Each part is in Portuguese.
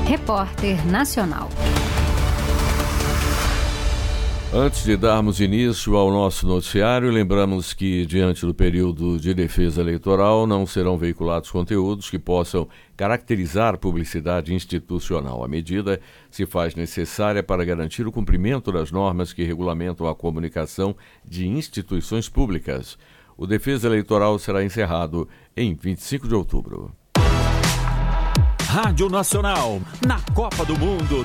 Repórter Nacional. Antes de darmos início ao nosso noticiário, lembramos que, diante do período de defesa eleitoral, não serão veiculados conteúdos que possam caracterizar publicidade institucional. A medida se faz necessária para garantir o cumprimento das normas que regulamentam a comunicação de instituições públicas. O defesa eleitoral será encerrado em 25 de outubro. Rádio Nacional, na Copa do Mundo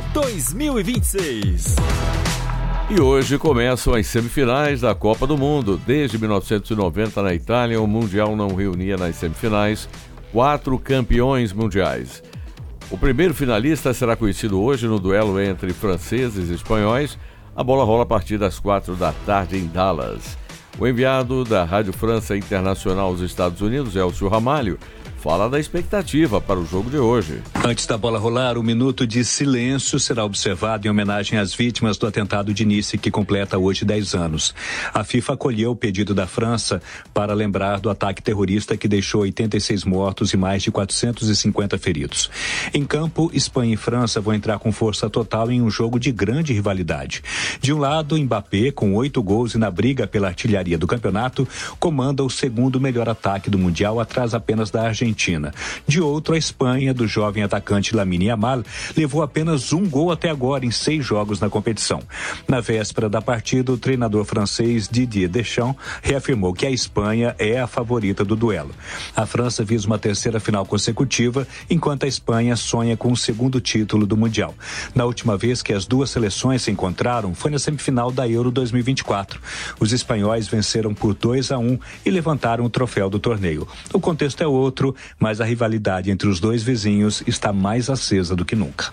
2026. E hoje começam as semifinais da Copa do Mundo. Desde 1990, na Itália, o Mundial não reunia nas semifinais 4 campeões mundiais. O primeiro finalista será conhecido hoje no duelo entre franceses e espanhóis. A bola rola a partir das 4 da tarde em Dallas. O enviado da Rádio França Internacional aos Estados Unidos, Elcio Ramalho, fala da expectativa para o jogo de hoje. Antes da bola rolar, 1 minuto de silêncio será observado em homenagem às vítimas do atentado de Nice, que completa hoje 10 anos. A FIFA acolheu o pedido da França para lembrar do ataque terrorista que deixou 86 mortos e mais de 450 feridos. Em campo, Espanha e França vão entrar com força total em um jogo de grande rivalidade. De um lado, Mbappé, com 8 gols e na briga pela artilharia do campeonato, comanda o segundo melhor ataque do Mundial, atrás apenas da Argentina. De outro, a Espanha, do jovem atacante Lamine Yamal, levou apenas 1 gol até agora em 6 jogos na competição. Na véspera da partida, o treinador francês Didier Deschamps reafirmou que a Espanha é a favorita do duelo. A França visa uma 3ª final consecutiva, enquanto a Espanha sonha com o 2º título do Mundial. Na última vez que as duas seleções se encontraram foi na semifinal da Euro 2024. Os espanhóis venceram por 2-1 e levantaram o troféu do torneio. O contexto é outro, mas a rivalidade entre os dois vizinhos está mais acesa do que nunca.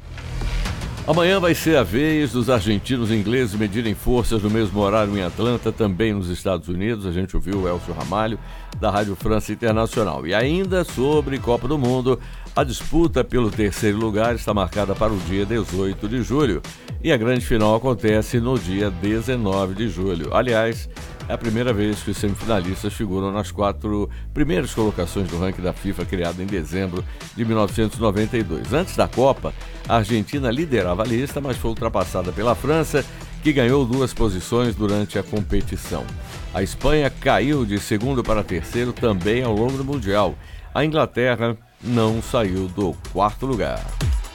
Amanhã vai ser a vez dos argentinos e ingleses medirem forças no mesmo horário em Atlanta, também nos Estados Unidos. A gente ouviu o Elcio Ramalho, da Rádio França Internacional. E ainda sobre Copa do Mundo, a disputa pelo 3º lugar está marcada para o dia 18 de julho. E a grande final acontece no dia 19 de julho. Aliás, é a primeira vez que os semifinalistas figuram nas 4 primeiras colocações do ranking da FIFA, criado em dezembro de 1992. Antes da Copa, a Argentina liderava a lista, mas foi ultrapassada pela França, que ganhou 2 posições durante a competição. A Espanha caiu de 2º para 3º também ao longo do Mundial. A Inglaterra não saiu do 4º lugar.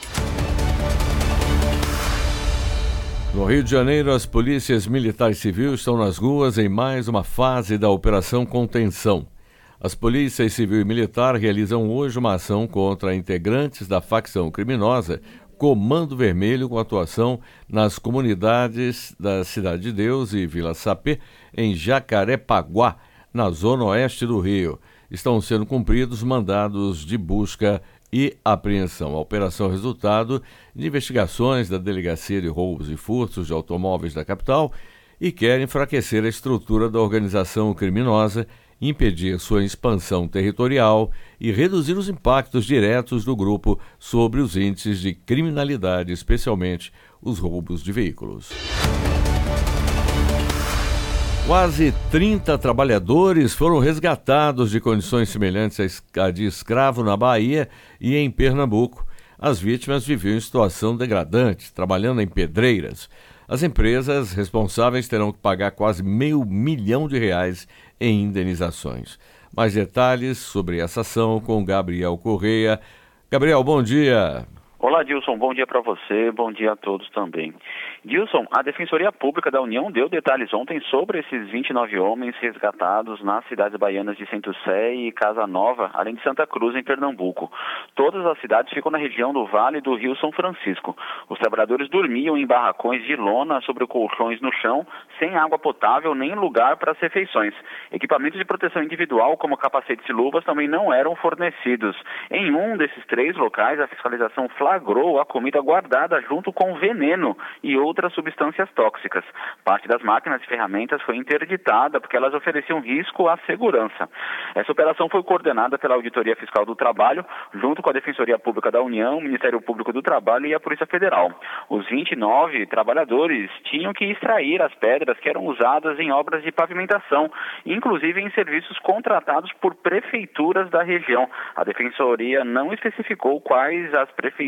No Rio de Janeiro, as polícias militar e civil estão nas ruas em mais uma fase da Operação Contenção. As polícias civil e militar realizam hoje uma ação contra integrantes da facção criminosa Comando Vermelho, com atuação nas comunidades da Cidade de Deus e Vila Sapé, em Jacarepaguá, na zona oeste do Rio. Estão sendo cumpridos mandados de busca e apreensão. A operação é resultado de investigações da Delegacia de Roubos e Furtos de Automóveis da capital e quer enfraquecer a estrutura da organização criminosa, impedir sua expansão territorial e reduzir os impactos diretos do grupo sobre os índices de criminalidade, especialmente os roubos de veículos. Quase 30 trabalhadores foram resgatados de condições semelhantes à de escravo na Bahia e em Pernambuco. As vítimas viviam em situação degradante, trabalhando em pedreiras. As empresas responsáveis terão que pagar quase R$500 milhão em indenizações. Mais detalhes sobre essa ação com Gabriel Correia. Gabriel, bom dia. Olá, Dilson, bom dia para você, bom dia a todos também. Dilson, a Defensoria Pública da União deu detalhes ontem sobre esses 29 homens resgatados nas cidades baianas de Centro Sé e Casa Nova, além de Santa Cruz, em Pernambuco. Todas as cidades ficam na região do Vale do Rio São Francisco. Os trabalhadores dormiam em barracões de lona sobre colchões no chão, sem água potável nem lugar para as refeições. Equipamentos de proteção individual, como capacetes e luvas, também não eram fornecidos. Em um desses 3 locais, a fiscalização flagrou a comida guardada junto com veneno e outras substâncias tóxicas. Parte das máquinas e ferramentas foi interditada porque elas ofereciam risco à segurança. Essa operação foi coordenada pela Auditoria Fiscal do Trabalho, junto com a Defensoria Pública da União, o Ministério Público do Trabalho e a Polícia Federal. Os 29 trabalhadores tinham que extrair as pedras que eram usadas em obras de pavimentação, inclusive em serviços contratados por prefeituras da região. A Defensoria não especificou quais as prefeituras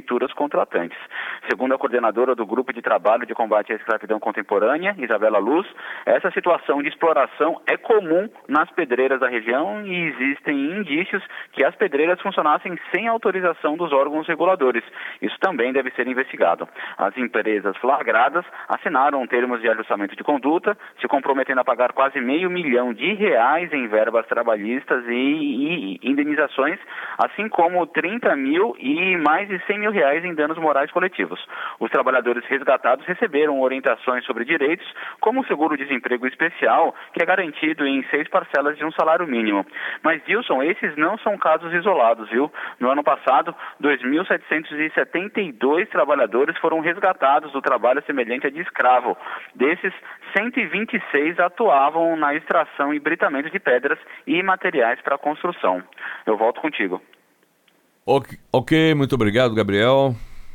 futuras contratantes. Segundo a coordenadora do Grupo de Trabalho de Combate à Escravidão Contemporânea, Isabela Luz, essa situação de exploração é comum nas pedreiras da região e existem indícios que as pedreiras funcionassem sem autorização dos órgãos reguladores. Isso também deve ser investigado. As empresas flagradas assinaram termos de ajustamento de conduta, se comprometendo a pagar quase R$500 milhão em verbas trabalhistas e indenizações, assim como 30 mil e mais de 100 mil reais em danos morais coletivos. Os trabalhadores resgatados receberam orientações sobre direitos, como o seguro-desemprego especial, que é garantido em 6 parcelas de um salário mínimo. Mas, Dilson, esses não são casos isolados, viu? No ano passado, 2.772 trabalhadores foram resgatados do trabalho semelhante a de escravo. Desses, 126 atuavam na extração e britamento de pedras e materiais para construção. Eu volto contigo. Ok, muito obrigado, Gabriel.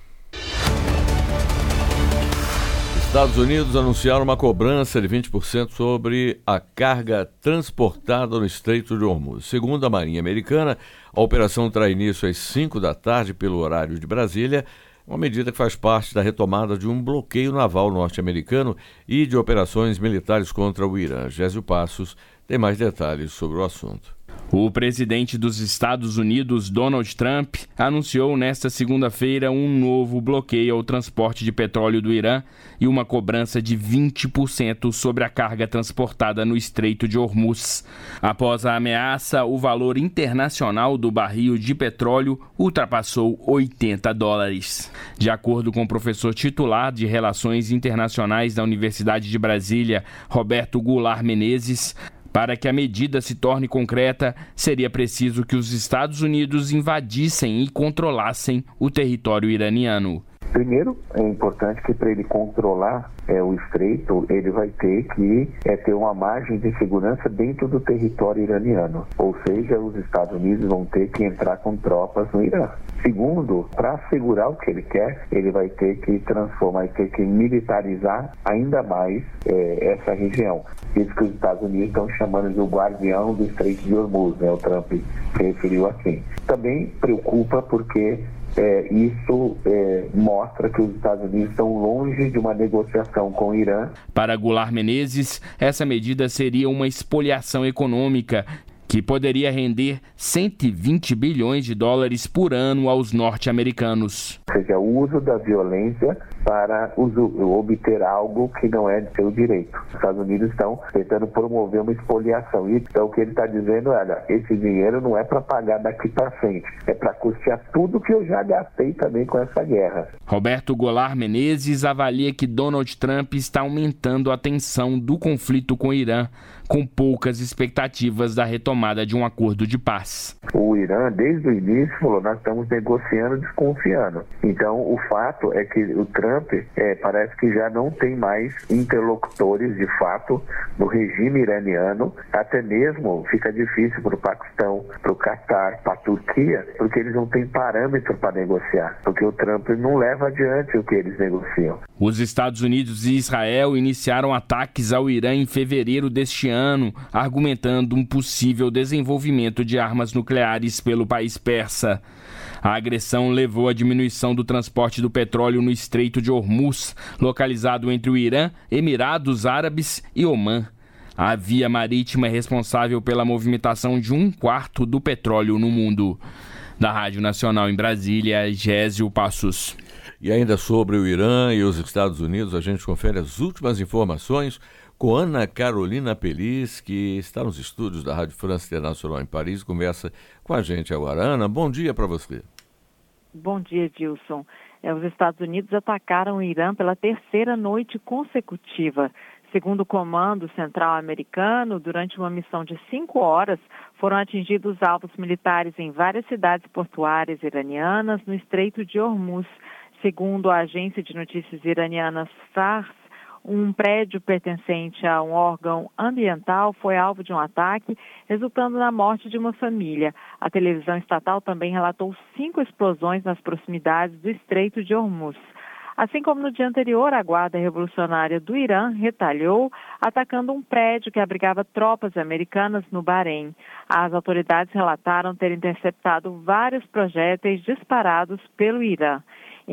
Estados Unidos anunciaram uma cobrança de 20% sobre a carga transportada no Estreito de Hormuz. Segundo a Marinha Americana, a operação terá início às 5 da tarde pelo horário de Brasília, uma medida que faz parte da retomada de um bloqueio naval norte-americano e de operações militares contra o Irã. Gésio Passos tem mais detalhes sobre o assunto. O presidente dos Estados Unidos, Donald Trump, anunciou nesta segunda-feira um novo bloqueio ao transporte de petróleo do Irã e uma cobrança de 20% sobre a carga transportada no Estreito de Hormuz. Após a ameaça, o valor internacional do barril de petróleo ultrapassou $80. De acordo com o professor titular de Relações Internacionais da Universidade de Brasília, Roberto Goulart Menezes, para que a medida se torne concreta, seria preciso que os Estados Unidos invadissem e controlassem o território iraniano. Primeiro, é importante que para ele controlar o estreito, ele vai ter que ter uma margem de segurança dentro do território iraniano. Ou seja, os Estados Unidos vão ter que entrar com tropas no Irã. Segundo, para assegurar o que ele quer, ele vai ter que transformar, vai ter que militarizar ainda mais essa região. Isso que os Estados Unidos estão chamando de o guardião do Estreito de Hormuz, né? O Trump se referiu assim. Também preocupa porque isso mostra que os Estados Unidos estão longe de uma negociação com o Irã. Para Goulart Menezes, essa medida seria uma espoliação econômica que poderia render $120 bilhões por ano aos norte-americanos. Ou seja, o uso da violência para obter algo que não é de seu direito. Os Estados Unidos estão tentando promover uma espoliação. Então, o que ele está dizendo é, olha, esse dinheiro não é para pagar daqui para frente, é para custear tudo que eu já gastei também com essa guerra. Roberto Goulart Menezes avalia que Donald Trump está aumentando a tensão do conflito com o Irã, com poucas expectativas da retomada de um acordo de paz. O Irã, desde o início, falou, nós estamos negociando desconfiando. Então, o fato é que o Trump parece que já não tem mais interlocutores, de fato, no regime iraniano. Até mesmo fica difícil para o Paquistão, para o Catar, para a Turquia, porque eles não têm parâmetro para negociar, porque o Trump não leva adiante o que eles negociam. Os Estados Unidos e Israel iniciaram ataques ao Irã em fevereiro deste ano, argumentando um possível desenvolvimento de armas nucleares pelo país persa. A agressão levou à diminuição do transporte do petróleo no Estreito de Hormuz, localizado entre o Irã, Emirados Árabes e Omã. A via marítima é responsável pela movimentação de 1/4 do petróleo no mundo. Da Rádio Nacional em Brasília, Gésio Passos. E ainda sobre o Irã e os Estados Unidos, a gente confere as últimas informações com Ana Carolina Pelis, que está nos estúdios da Rádio França Internacional em Paris, conversa com a gente agora. Ana, bom dia para você. Bom dia, Dilson. Os Estados Unidos atacaram o Irã pela terceira noite consecutiva. Segundo o Comando Central Americano, durante uma missão de 5 horas, foram atingidos alvos militares em várias cidades portuárias iranianas no Estreito de Hormuz. Segundo a agência de notícias iraniana Fars, um prédio pertencente a um órgão ambiental foi alvo de um ataque, resultando na morte de uma família. A televisão estatal também relatou 5 explosões nas proximidades do Estreito de Hormuz. Assim como no dia anterior, a Guarda Revolucionária do Irã retalhou, atacando um prédio que abrigava tropas americanas no Bahrein. As autoridades relataram ter interceptado vários projéteis disparados pelo Irã.